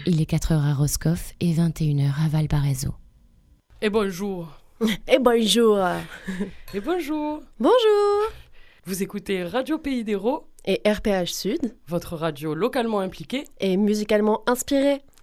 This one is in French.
Il est 4h à Roscoff et 21h à Valparaiso. Et bonjour. Et bonjour. Et bonjour. Bonjour. Vous écoutez Radio Pays d'Hérault Et RPH Sud. Votre radio localement impliquée Et musicalement inspirée.